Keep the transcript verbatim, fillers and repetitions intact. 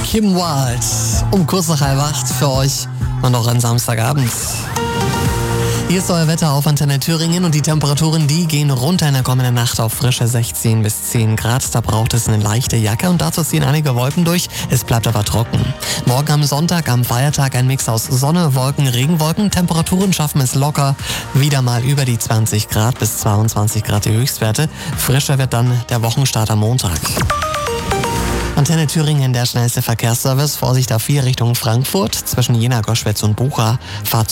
Kim Wilde um kurz nach halb acht für euch und noch an Samstagabend. Hier ist euer Wetter auf Antenne Thüringen und die Temperaturen, die gehen runter in der kommenden Nacht auf frische sechzehn bis zehn Grad. Da braucht es eine leichte Jacke und dazu ziehen einige Wolken durch. Es bleibt aber trocken. Morgen am Sonntag, am Feiertag, ein Mix aus Sonne, Wolken, Regenwolken. Temperaturen schaffen es locker wieder mal über die zwanzig Grad bis zweiundzwanzig Grad die Höchstwerte. Frischer wird dann der Wochenstart am Montag. Antenne Thüringen, der schnellste Verkehrsservice. Vorsicht A vier Richtung Frankfurt zwischen Jena, Goschwitz und Bucha. Fahrt